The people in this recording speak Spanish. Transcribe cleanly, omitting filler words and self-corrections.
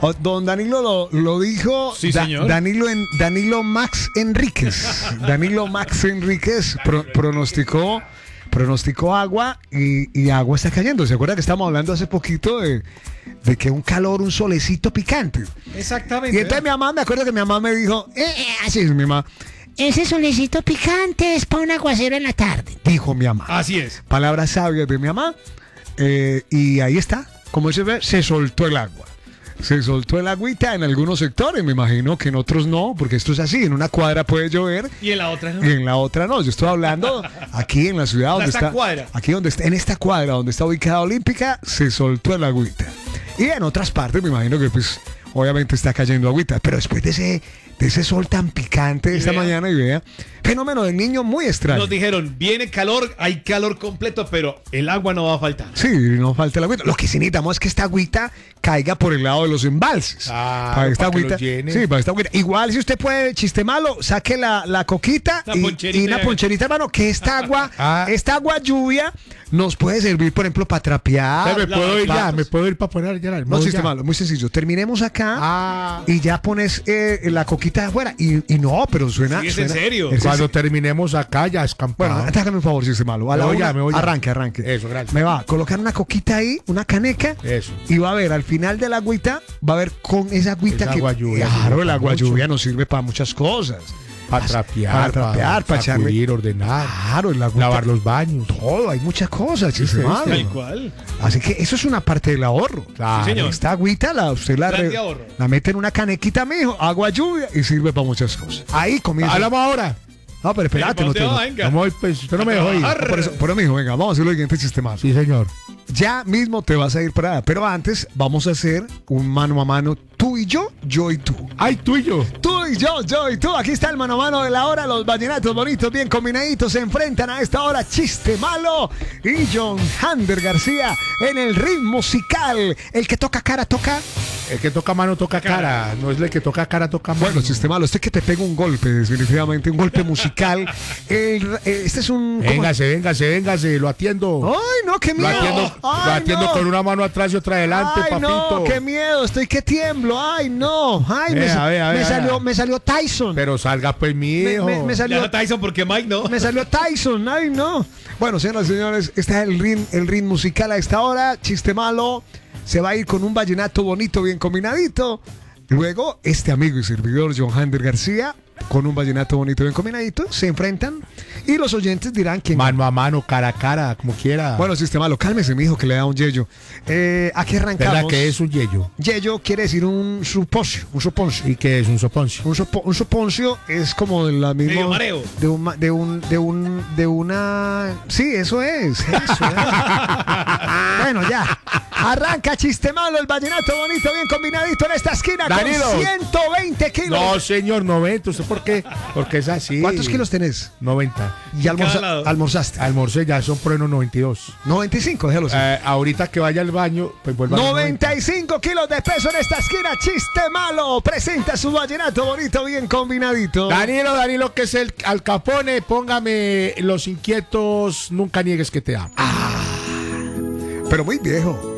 Don Danilo lo dijo. Sí, señor. Danilo Max Enríquez. Danilo Max Enríquez pronosticó agua y agua está cayendo. ¿Se acuerda que estábamos hablando hace poquito de que un calor, un solecito picante? Exactamente. Y entonces mi mamá, me acuerdo que mi mamá me dijo, así es mi mamá. Ese solecito picante es para un aguacero en la tarde, dijo mi mamá. Así es. Palabras sabias de mi mamá. Y ahí está. Como se ve, se soltó el agua. Se soltó el agüita en algunos sectores, me imagino que en otros no, porque esto es así, en una cuadra puede llover Y en la otra no. y en la otra no. Yo estoy hablando aquí en la ciudad donde Esta está, cuadra. aquí donde está, en esta cuadra donde está ubicada Olímpica, se soltó el agüita. Y en otras partes me imagino que pues obviamente está cayendo agüita, pero después de ese sol tan picante esta mañana y vea, fenómeno del niño muy extraño. Nos dijeron, viene calor, hay calor completo, pero el agua no va a faltar. Sí, no falta el agüita. Lo que sí necesitamos es que esta agüita caiga por el lado de los embalses. Para que lo llene. Sí, para esta agüita. Igual si usted puede, chiste malo, saque la coquita y una poncherita, hermano, que esta agua lluvia nos puede servir, por ejemplo, para trapear. Me puedo ir para poner ya No, chiste malo, muy sencillo. Terminemos acá y ya pones la coquita de afuera. Y no, pero suena. Sí, es en serio. Cuando terminemos acá ya escampado. Bueno, déjame un favor, chiste malo. Me voy ya. Arranque. Eso, gracias. Me va a colocar una coquita ahí, una caneca. Eso. Y va a ver, al final de la agüita, va a ver con esa agüita Esa que. agua lluvia Claro, el sirve agua para lluvia nos sirve para muchas cosas. Para trapear, para echarle. sacudir, ordenar. Claro, el agüita. Lavar los baños. Todo, hay muchas cosas, chiste malo. Tal cual. Así que eso es una parte del ahorro. Claro. Sí, señor. Esta agüita usted Grande ahorro. la mete en una canequita, mijo, agua lluvia y sirve para muchas cosas. Ahí comienza. Hablamos ahora. No, pero espérate, no te. Venga. Vamos, pues, usted no me dejó ir. Por eso, mijo, venga, vamos a hacer lo siguiente chiste malo. Sí, señor. Ya mismo te vas a ir para allá, pero antes vamos a hacer un mano a mano, tú y yo y tú. Ay, tú y yo. Tú y yo y tú. Aquí está el mano a mano de la hora. Los vallenatos bonitos, bien combinaditos, se enfrentan a esta hora. Chiste malo y John Hander García en el ritmo musical. El que toca cara toca. El que toca mano toca cara. No es el que toca cara toca mano. Bueno, chiste malo. Este que te pega un golpe, definitivamente, un golpe musical. Este es un. Véngase. Lo atiendo. ¡Ay, no, qué miedo! Lo atiendo con una mano atrás y otra adelante, ¡Ay, papito. no! ¡Qué miedo! Estoy que tiemblo. ¡Ay, no! ¡Ay, me salió Tyson! Pero salga pues, mi hijo. Me Ya salió no Tyson porque Mike no. Me salió Tyson, ay no. Bueno, señoras y señores, este es el ring musical a esta hora. Chiste malo, se va a ir con un vallenato bonito, bien combinadito. Luego, este amigo y servidor, John Hander García, con un vallenato bonito, bien combinadito, se enfrentan y los oyentes dirán quién. Mano a mano, cara a cara, como quiera. Bueno, chiste malo, cálmese, mijo, que le da un yello. Aquí arrancamos. ¿Verdad que es un yello? Yello quiere decir un suponcio, un soponcio. ¿Y qué es un soponcio? Un soponcio es como de la misma. Medio mareo. De una. Sí, eso es. Bueno, ya. Arranca chiste malo, el vallenato bonito, bien combinadito en esta esquina. Danilo. Con 120 kilos. No, señor, 90. ¿Usted por qué? Porque es así. ¿Cuántos kilos tenés? 90. Y cada lado. almorzaste. Almorcé ya, son por unos 92. 95, déjalo así. Ahorita que vaya al baño, pues vuelva a los 95 kilos de peso en esta esquina. Chiste malo. Presenta su vallenato bonito, bien combinadito. Danilo, que es el Al Capone, póngame Los Inquietos, nunca niegues que te amo. Pero muy viejo.